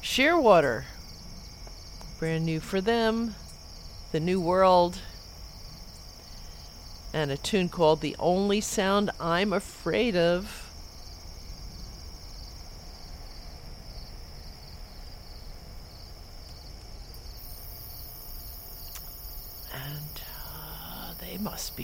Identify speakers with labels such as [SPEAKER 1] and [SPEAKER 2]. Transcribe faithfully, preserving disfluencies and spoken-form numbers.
[SPEAKER 1] Shearwater. Brand new for them. The New World. And a tune called The Only Sound I'm Afraid of. And uh, they must be